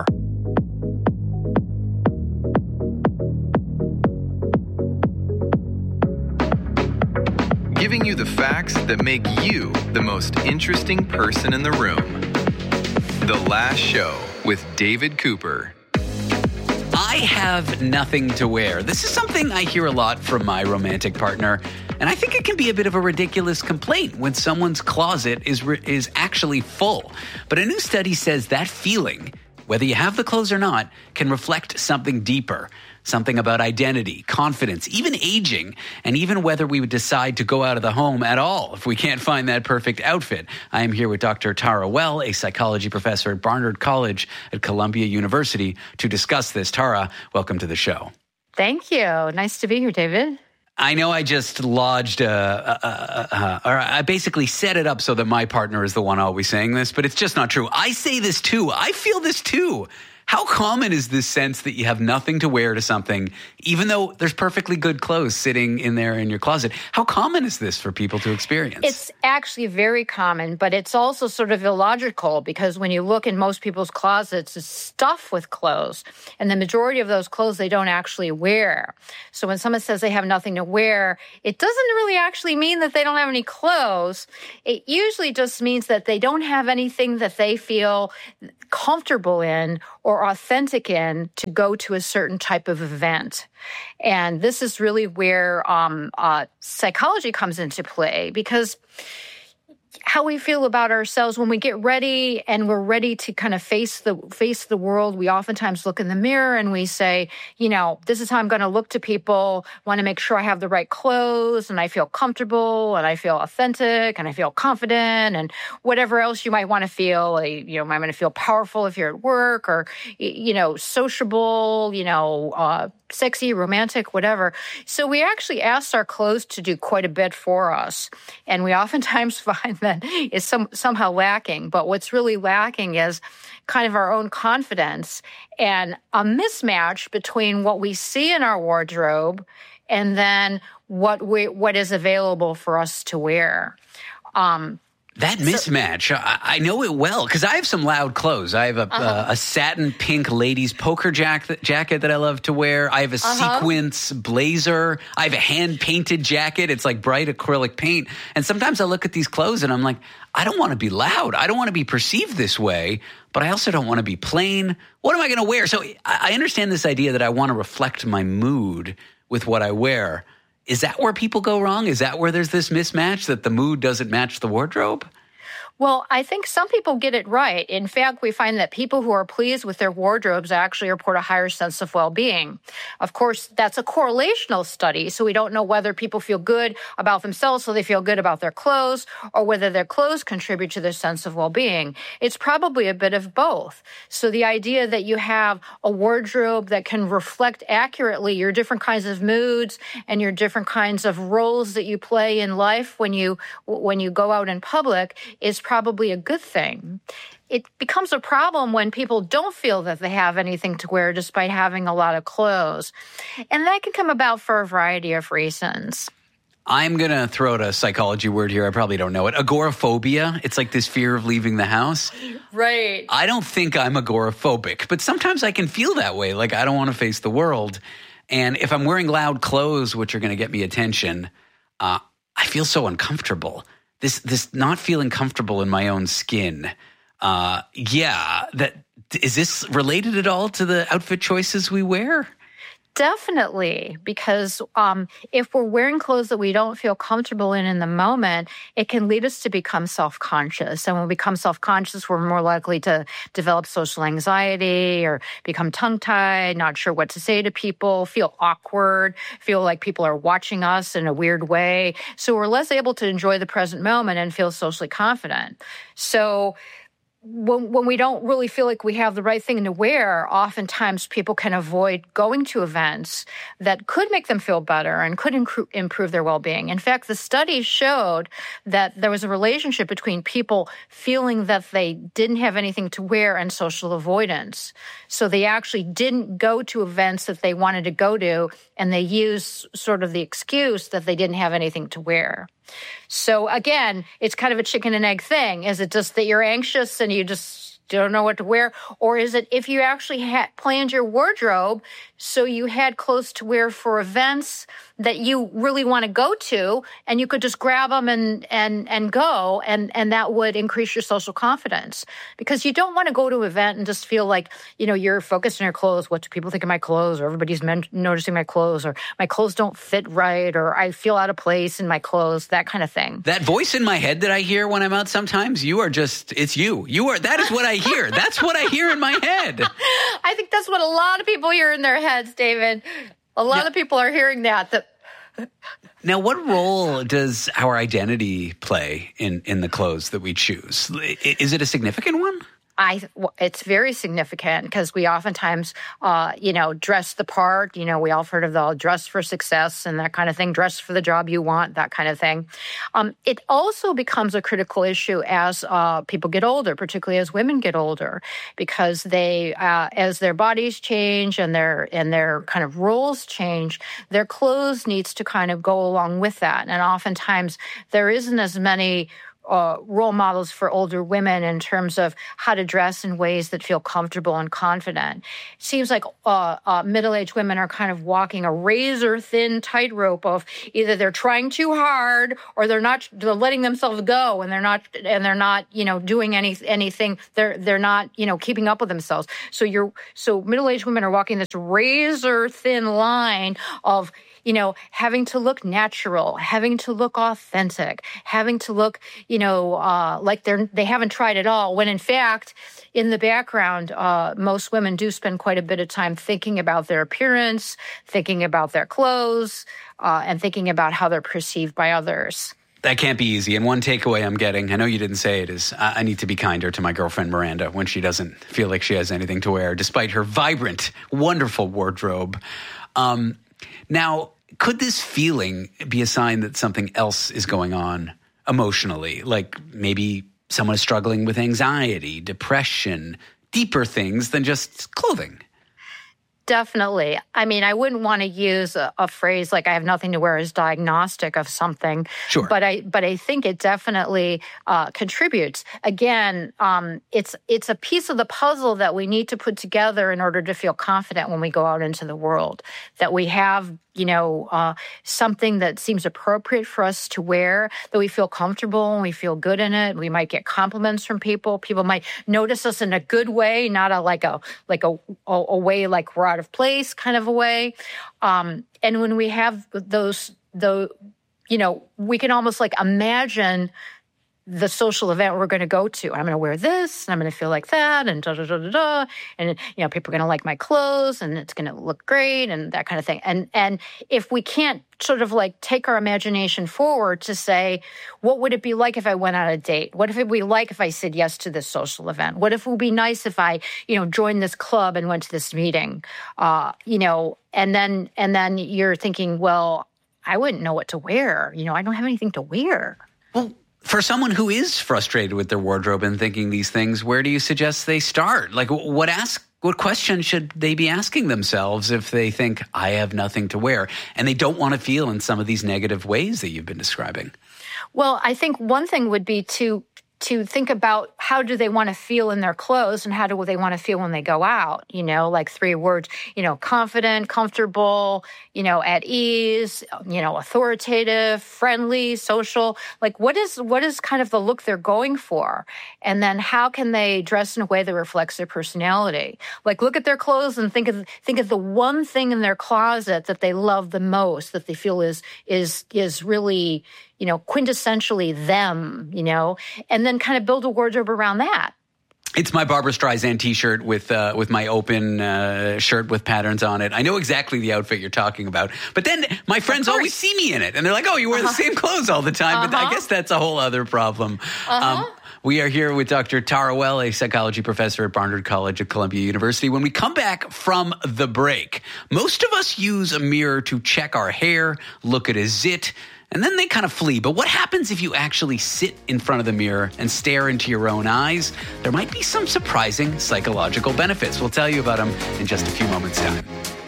Giving you the facts that make you the most interesting person in the room. The Last Show with David Cooper. I have nothing to wear. This is something I hear a lot from my romantic partner, and I think it can be a bit of a ridiculous complaint when someone's closet is re- is actually full. But a new study says that feeling, whether you have the clothes or not, can reflect something deeper. Something about identity, confidence, even aging, and even whether we would decide to go out of the home at all if we can't find that perfect outfit. I am here with Doctor Tara Well, a psychology professor at Barnard College at Columbia University, to discuss this. Tara, welcome to the show. Thank you. Nice to be here, David. I know I just lodged a, a, a, a, or I basically set it up so that my partner is the one always saying this, but it's just not true. I say this too. I feel this too. How common is this sense that you have nothing to wear to something, even though there's perfectly good clothes sitting in there in your closet? How common is this for people to experience? It's actually very common, but it's also sort of illogical because when you look in most people's closets, it's stuffed with clothes. And the majority of those clothes they don't actually wear. So when someone says they have nothing to wear, it doesn't really actually mean that they don't have any clothes. It usually just means that they don't have anything that they feel comfortable in or authentic in to go to a certain type of event. And this is really where um, uh, psychology comes into play, because how we feel about ourselves when we get ready and we're ready to kind of face the face the world, we oftentimes look in the mirror and we say, you know, this is how I'm going to look to people. Want to make sure I have the right clothes and I feel comfortable and I feel authentic and I feel confident and whatever else you might want to feel. You know, I'm going to feel powerful if you're at work, or, you know, sociable, you know, uh, sexy, romantic, whatever. So we actually asked our clothes to do quite a bit for us. And we oftentimes find that it's some, somehow lacking. But what's really lacking is kind of our own confidence and a mismatch between what we see in our wardrobe and then what we, what is available for us to wear. Um, That mismatch, I, I know it well because I have some loud clothes. I have a, uh-huh. uh, a satin pink ladies poker jacket, jacket that I love to wear. I have a uh-huh. sequins blazer. I have a hand-painted jacket. It's like bright acrylic paint. And sometimes I look at these clothes and I'm like, I don't want to be loud. I don't want to be perceived this way, but I also don't want to be plain. What am I going to wear? So I, I understand this idea that I want to reflect my mood with what I wear. Is that where people go wrong? Is that where there's this mismatch, that the mood doesn't match the wardrobe? Well, I think some people get it right. In fact, we find that people who are pleased with their wardrobes actually report a higher sense of well-being. Of course, that's a correlational study, so we don't know whether people feel good about themselves, so they feel good about their clothes, or whether their clothes contribute to their sense of well-being. It's probably a bit of both. So the idea that you have a wardrobe that can reflect accurately your different kinds of moods and your different kinds of roles that you play in life when you when you go out in public is probably a good thing. It becomes a problem when people don't feel that they have anything to wear despite having a lot of clothes. And that can come about for a variety of reasons. I'm going to throw out a psychology word here. I probably don't know it. Agoraphobia. It's like this fear of leaving the house. Right. I don't think I'm agoraphobic, but sometimes I can feel that way. Like I don't want to face the world. And if I'm wearing loud clothes, which are going to get me attention, uh, I feel so uncomfortable. This this not feeling comfortable in my own skin. Uh, yeah, that is this related at all to the outfit choices we wear? Definitely, because um, if we're wearing clothes that we don't feel comfortable in in the moment, it can lead us to become self-conscious. And when we become self-conscious, we're more likely to develop social anxiety or become tongue-tied, not sure what to say to people, feel awkward, feel like people are watching us in a weird way. So we're less able to enjoy the present moment and feel socially confident. So When, when we don't really feel like we have the right thing to wear, oftentimes people can avoid going to events that could make them feel better and could incru- improve their well-being. In fact, the study showed that there was a relationship between people feeling that they didn't have anything to wear and social avoidance. So they actually didn't go to events that they wanted to go to, and they used sort of the excuse that they didn't have anything to wear. So again, it's kind of a chicken and egg thing. Is it just that you're anxious and you just don't know what to wear? Or is it if you actually had planned your wardrobe so you had clothes to wear for events that you really want to go to, and you could just grab them and and and go, and and that would increase your social confidence, because you don't want to go to an event and just feel like, you know, you're focused on your clothes. What do people think of my clothes? Or everybody's men- noticing my clothes, or my clothes don't fit right, or I feel out of place in my clothes, that kind of thing. That voice in my head that I hear when I'm out sometimes, you are just, it's you. You are, that is what I hear. That's what I hear in my head. I think that's what a lot of people hear in their heads, David. A lot now, of people are hearing that. that Now, what role does our identity play in, in the clothes that we choose? Is it a significant one? I it's very significant because we oftentimes, uh, you know, dress the part. You know, we all heard of the dress for success and that kind of thing, dress for the job you want, that kind of thing. Um, it also becomes a critical issue as uh, people get older, particularly as women get older, because they, uh, as their bodies change and their and their kind of roles change, their clothes needs to kind of go along with that. And oftentimes there isn't as many Uh, role models for older women in terms of how to dress in ways that feel comfortable and confident. It seems like uh, uh, middle-aged women are kind of walking a razor-thin tightrope of either they're trying too hard or they're not. They're letting themselves go, and they're not. And they're not. You know, doing any anything. They're they're not. You know, keeping up with themselves. So you're so middle-aged women are walking this razor-thin line of, you know, having to look natural, having to look authentic, having to look, you know, uh, like they're they haven't tried it all. When in fact, in the background, uh, most women do spend quite a bit of time thinking about their appearance, thinking about their clothes, uh, and thinking about how they're perceived by others. That can't be easy. And one takeaway I'm getting, I know you didn't say it, is I need to be kinder to my girlfriend Miranda when she doesn't feel like she has anything to wear, despite her vibrant, wonderful wardrobe. Um, now, could this feeling be a sign that something else is going on emotionally? Like maybe someone is struggling with anxiety, depression, deeper things than just clothing? Definitely. I mean, I wouldn't want to use a, a phrase like "I have nothing to wear" as diagnostic of something. Sure. But I, but I think it definitely uh, contributes. Again, um, it's it's a piece of the puzzle that we need to put together in order to feel confident when we go out into the world. That we have, you know, uh, something that seems appropriate for us to wear, that we feel comfortable and we feel good in it. We might get compliments from people. People might notice us in a good way, not a like a like a a, a way like we're out of place kind of a way. Um, and when we have those, the, you know, we can almost like imagine the social event we're going to go to. I'm going to wear this, and I'm going to feel like that, and da da da da da. And you know, people are going to like my clothes, and it's going to look great, and that kind of thing. And and if we can't sort of like take our imagination forward to say, what would it be like if I went on a date? What if it would be like if I said yes to this social event? What if it would be nice if I, you know, joined this club and went to this meeting? Uh, you know, and then and then you're thinking, well, I wouldn't know what to wear. You know, I don't have anything to wear. Well, for someone who is frustrated with their wardrobe and thinking these things, where do you suggest they start? Like, what ask? What question should they be asking themselves if they think, I have nothing to wear, and they don't want to feel in some of these negative ways that you've been describing? Well, I think one thing would be to to think about how do they want to feel in their clothes and how do they want to feel when they go out, you know, like three words, you know, confident, comfortable, you know, at ease, you know, authoritative, friendly, social. Like what is what is kind of the look they're going for? And then how can they dress in a way that reflects their personality? Like look at their clothes and think of think of the one thing in their closet that they love the most, that they feel is is is really, you know, quintessentially them, you know, and then kind of build a wardrobe around that. It's my Barbra Streisand T-shirt with uh, with my open uh, shirt with patterns on it. I know exactly the outfit you're talking about. But then my friends always see me in it. And they're like, oh, you wear uh-huh. the same clothes all the time. Uh-huh. But I guess that's a whole other problem. Uh-huh. Um, we are here with Doctor Tara Well, a psychology professor at Barnard College at Columbia University. When we come back from the break, most of us use a mirror to check our hair, look at a zit, and then they kind of flee. But what happens if you actually sit in front of the mirror and stare into your own eyes? There might be some surprising psychological benefits. We'll tell you about them in just a few moments' time.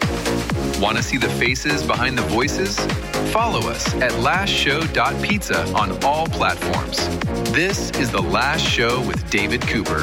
Want to see the faces behind the voices? Follow us at last show dot pizza on all platforms. This is The Last Show with David Cooper.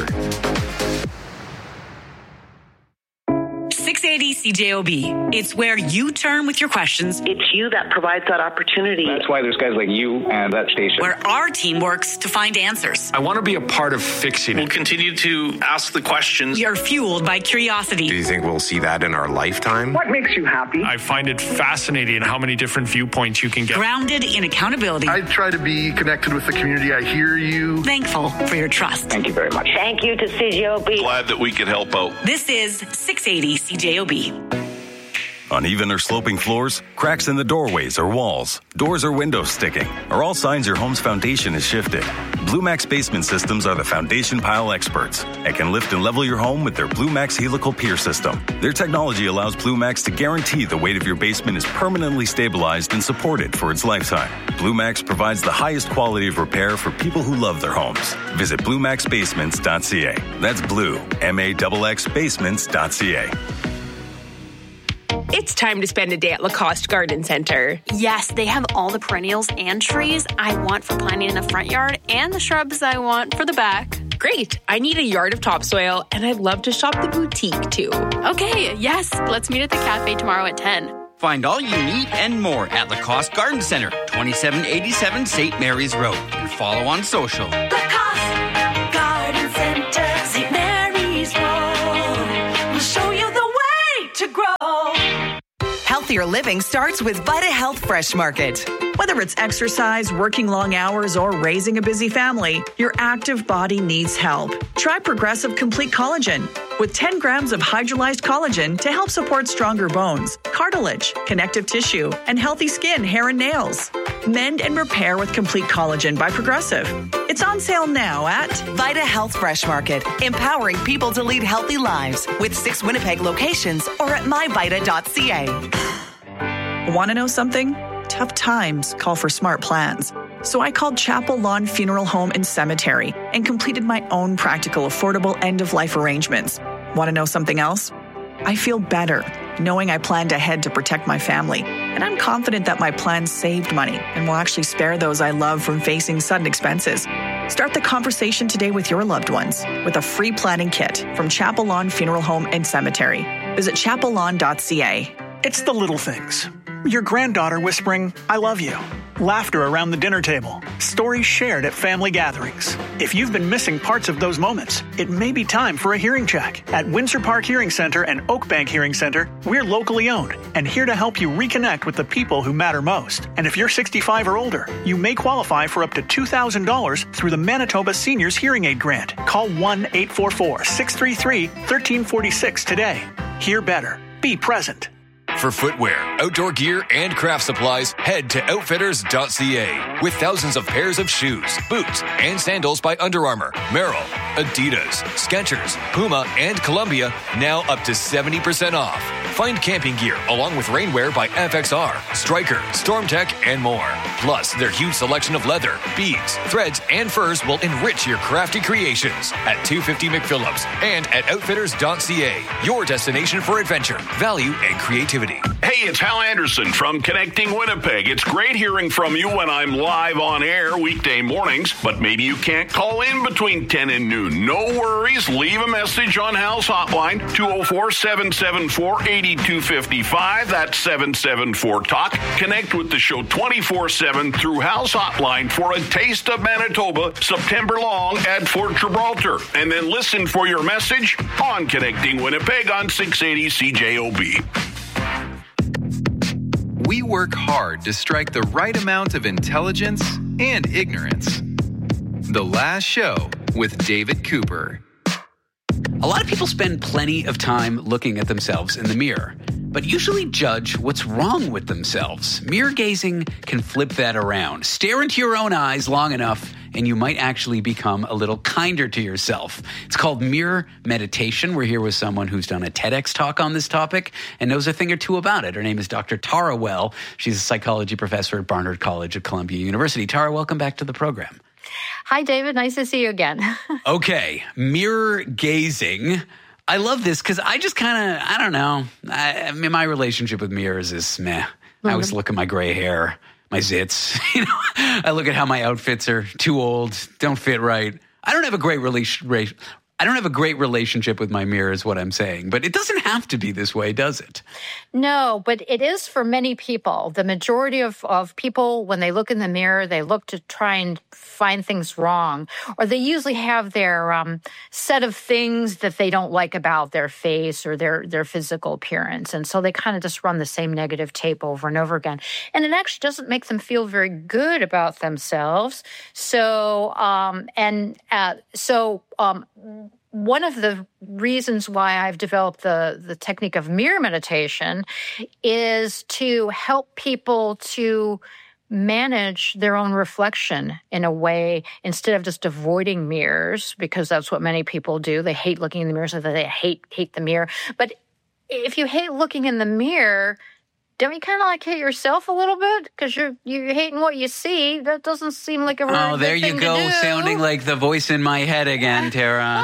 six eighty C J O B. It's where you turn with your questions. It's you that provides that opportunity. That's why there's guys like you and that station. Where our team works to find answers. I want to be a part of fixing it. We'll continue to ask the questions. We are fueled by curiosity. Do you think we'll see that in our lifetime? What makes you happy? I find it fascinating how many different viewpoints you can get. Grounded in accountability. I try to be connected with the community. I hear you. Thankful for your trust. Thank you very much. Thank you to C J O B. Glad that we could help out. This is six eighty C J O B. Uneven or sloping floors, cracks in the doorways or walls, doors or windows sticking, are all signs your home's foundation is shifting. Blue Max Basement Systems are the foundation pile experts and can lift and level your home with their Blue Max Helical Pier system. Their technology allows Blue Max to guarantee the weight of your basement is permanently stabilized and supported for its lifetime. Blue Max provides the highest quality of repair for people who love their homes. Visit blue max basements dot c a. That's blue, M A X X basements dot c a. It's time to spend a day at Lacoste Garden Center. Yes, they have all the perennials and trees I want for planting in the front yard and the shrubs I want for the back. Great. I need a yard of topsoil, and I'd love to shop the boutique, too. Okay, yes. Let's meet at the cafe tomorrow at ten. Find all you need and more at Lacoste Garden Center, twenty-seven eighty-seven Saint Mary's Road. And follow on social. Lacoste Garden Center, Saint Mary's Road. We'll show you the way to grow. Healthier living starts with Vita Health Fresh Market. Whether it's exercise, working long hours, or raising a busy family, your active body needs help. Try Progressive Complete Collagen with ten grams of hydrolyzed collagen to help support stronger bones, cartilage, connective tissue, and healthy skin, hair, and nails. Mend and repair with Complete Collagen by Progressive. It's on sale now at Vita Health Fresh Market, empowering people to lead healthy lives with six Winnipeg locations or at my vita dot c a. Want to know something? Tough times call for smart plans. So I called Chapel Lawn Funeral Home and Cemetery and completed my own practical, affordable end-of-life arrangements. Want to know something else? I feel better knowing I planned ahead to protect my family, and I'm confident that my plan saved money and will actually spare those I love from facing sudden expenses. Start the conversation today with your loved ones with a free planning kit from Chapel Lawn Funeral Home and Cemetery. Visit chapel lawn dot c a. It's the little things. Your granddaughter whispering, "I love you." Laughter around the dinner table. Stories shared at family gatherings. If you've been missing parts of those moments, it may be time for a hearing check. At Windsor Park Hearing Center and Oakbank Hearing Center, we're locally owned and here to help you reconnect with the people who matter most. And if you're sixty-five or older, you may qualify for up to two thousand dollars through the Manitoba Seniors Hearing Aid Grant. Call one eight four four, six three three, one three four six today. Hear better. Be present. For footwear, outdoor gear, and craft supplies, head to outfitters dot c a. With thousands of pairs of shoes, boots, and sandals by Under Armour, Merrell, Adidas, Skechers, Puma, and Columbia, now up to seventy percent off. Find camping gear along with rainwear by F X R, Stryker, StormTech, and more. Plus, their huge selection of leather, beads, threads, and furs will enrich your crafty creations at two fifty McPhillips and at outfitters dot c a. Your destination for adventure, value, and creativity. Hey, it's Hal Anderson from Connecting Winnipeg. It's great hearing from you when I'm live on air weekday mornings, but maybe you can't call in between ten and noon. No worries. Leave a message on Hal's hotline, two oh four, seven seven four, eight two five five. That's seven seven four talk. Connect with the show twenty-four seven through Hal's hotline for a taste of Manitoba September long at Fort Gibraltar. And then listen for your message on Connecting Winnipeg on six eighty C J O B. We work hard to strike the right amount of intelligence and ignorance. The Last Show with David Cooper. A lot of people spend plenty of time looking at themselves in the mirror, but usually judge what's wrong with themselves. Mirror gazing can flip that around. Stare into your own eyes long enough, and you might actually become a little kinder to yourself. It's called mirror meditation. We're here with someone who's done a TEDx talk on this topic and knows a thing or two about it. Her name is Doctor Tara Well. She's a psychology professor at Barnard College at Columbia University. Tara, welcome back to the program. Hi, David. Nice to see you again. Okay, mirror gazing. I love this because I just kind of, I don't know. I, I mean, my relationship with mirrors is meh. Mm-hmm. I always look at my gray hair, my zits. You know, I look at how my outfits are too old, don't fit right. I don't have a great relation. I don't have a great relationship with my mirror is what I'm saying, but it doesn't have to be this way, does it? No, but it is for many people. The majority of, of people, when they look in the mirror, they look to try and find things wrong, or they usually have their um, set of things that they don't like about their face or their, their physical appearance. And so they kind of just run the same negative tape over and over again. And it actually doesn't make them feel very good about themselves. So, um, and uh, so, um, one of the reasons why I've developed the, the technique of mirror meditation is to help people to manage their own reflection in a way instead of just avoiding mirrors, because that's what many people do. They hate looking in the mirror, so they hate hate the mirror. But if you hate looking in the mirror, don't you kind of like hate yourself a little bit? Because you're you're hating what you see. That doesn't seem like a really Oh, good there you thing go, to do. sounding like the voice in my head again, Tara.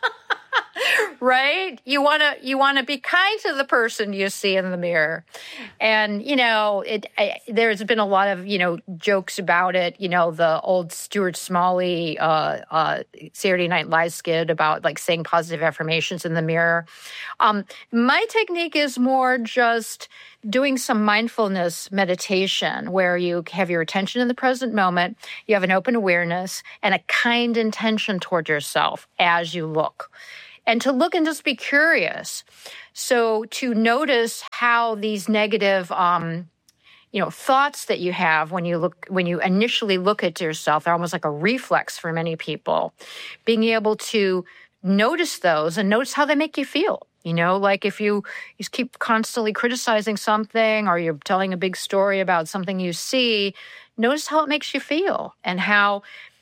Right? You want to you want to be kind to the person you see in the mirror. And, you know, it I, there's been a lot of, you know, jokes about it. You know, the old Stuart Smalley uh, uh, Saturday Night Live skit about, like, saying positive affirmations in the mirror. Um, my technique is more just doing some mindfulness meditation where you have your attention in the present moment, you have an open awareness, and a kind intention toward yourself as you look. And to look and just be curious. So to notice how these negative, um, you know, thoughts that you have when you look, when you initially look at yourself, they're almost like a reflex for many people. Being able to notice those and notice how they make you feel. You know, like if you, you keep constantly criticizing something or you're telling a big story about something you see, notice how it makes you feel and how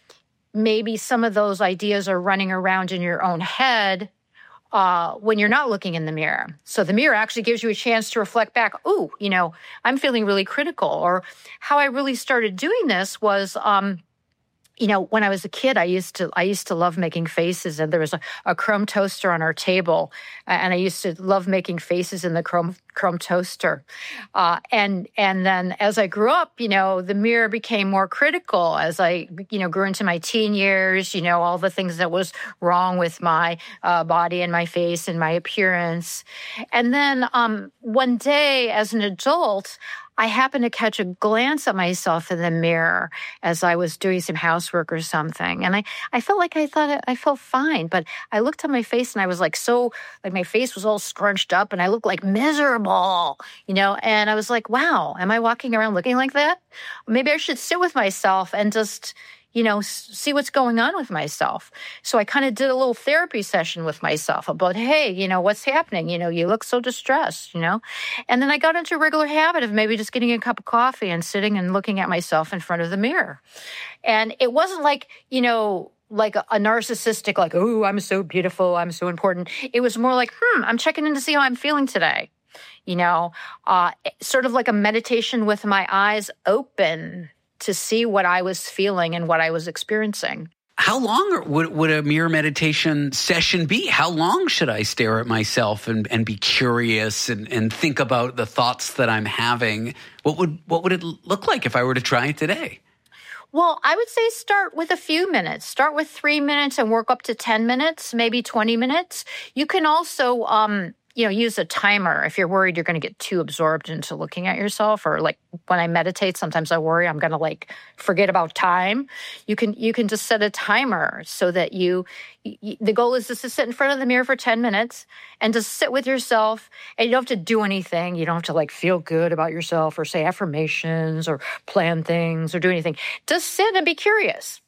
maybe some of those ideas are running around in your own head uh, when you're not looking in the mirror. So the mirror actually gives you a chance to reflect back, ooh, you know, I'm feeling really critical. Or how I really started doing this was, um, you know, when I was a kid, I used to I used to love making faces, and there was a, a chrome toaster on our table, and I used to love making faces in the chrome chrome toaster. Uh, and and then as I grew up, you know, the mirror became more critical as I, you know, grew into my teen years. You know, all the things that was wrong with my uh, body and my face and my appearance. And then um, one day, as an adult, I happened to catch a glance at myself in the mirror as I was doing some housework or something. And I, I felt like I thought I felt fine, but I looked at my face and I was like, so, like my face was all scrunched up and I looked like miserable, you know? And I was like, wow, am I walking around looking like that? Maybe I should sit with myself and just, you know, see what's going on with myself. So I kind of did a little therapy session with myself about, hey, you know, what's happening? You know, you look so distressed, you know? And then I got into a regular habit of maybe just getting a cup of coffee and sitting and looking at myself in front of the mirror. And it wasn't like, you know, like a, a narcissistic, like, oh, I'm so beautiful, I'm so important. It was more like, hmm, I'm checking in to see how I'm feeling today. You know, uh, sort of like a meditation with my eyes open to see what I was feeling and what I was experiencing. How long would, would a mirror meditation session be? How long should I stare at myself and, and be curious and, and think about the thoughts that I'm having? What would what would it look like if I were to try it today? Well, I would say start with a few minutes. Start with three minutes and work up to ten minutes, maybe twenty minutes. You can also um, you know, use a timer if you're worried you're going to get too absorbed into looking at yourself. Or like when I meditate, sometimes I worry I'm going to like forget about time. You can you can just set a timer so that you, you the goal is just to sit in front of the mirror for ten minutes and just sit with yourself. And you don't have to do anything. You don't have to like feel good about yourself or say affirmations or plan things or do anything. Just sit and be curious.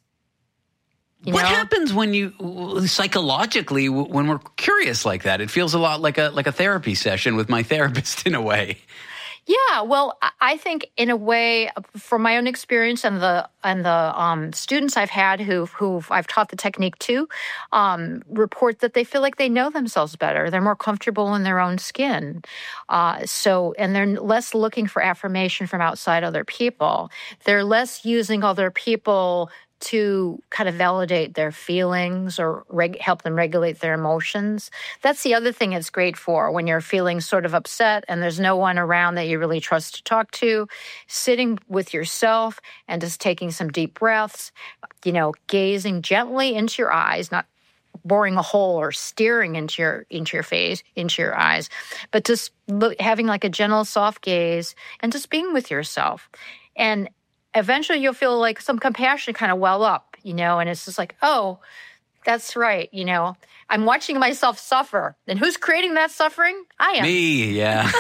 You what know? happens when you psychologically when we're curious like that? It feels a lot like a like a therapy session with my therapist in a way. Yeah, well, I think in a way, from my own experience and the and the um, students I've had who who I've taught the technique to, um, report that they feel like they know themselves better. They're more comfortable in their own skin. Uh, so, and they're less looking for affirmation from outside other people. They're less using other people to kind of validate their feelings or reg- help them regulate their emotions. That's the other thing it's great for when you're feeling sort of upset and there's no one around that you really trust to talk to. Sitting with yourself and just taking some deep breaths, you know, gazing gently into your eyes, not boring a hole or staring into your into your face, into your eyes, but just look, having like a gentle, soft gaze and just being with yourself. And eventually you'll feel like some compassion kind of well up, you know, and it's just like, oh, that's right. You know, I'm watching myself suffer. And who's creating that suffering? I am. Me, yeah.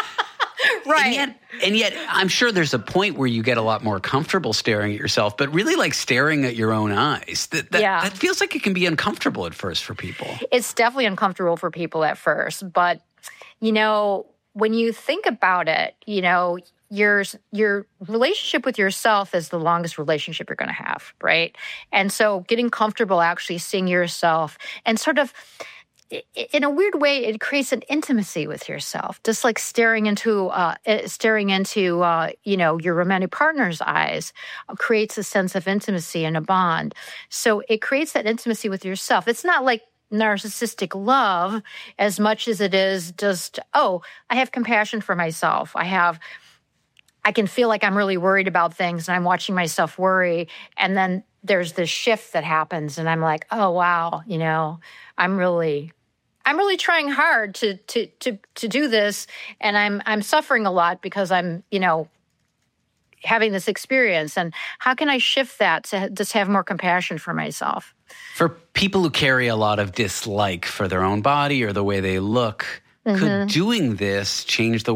Right. And yet, and yet, I'm sure there's a point where you get a lot more comfortable staring at yourself, but really like staring at your own eyes. That, that, yeah. that feels like it can be uncomfortable at first for people. It's definitely uncomfortable for people at first. But, you know, when you think about it, you know, your your relationship with yourself is the longest relationship you're going to have, right? And so getting comfortable actually seeing yourself and sort of, in a weird way, it creates an intimacy with yourself, just like staring into uh, staring into uh, you know your romantic partner's eyes creates a sense of intimacy and a bond. So it creates that intimacy with yourself. It's not like narcissistic love as much as it is just, oh, I have compassion for myself. I have, I can feel like I'm really worried about things and I'm watching myself worry. And then there's this shift that happens and I'm like, oh, wow, you know, I'm really, I'm really trying hard to, to, to, to do this. And I'm, I'm suffering a lot because I'm, you know, having this experience. And how can I shift that to just have more compassion for myself? For people who carry a lot of dislike for their own body or the way they look, Mm-hmm. could doing this change the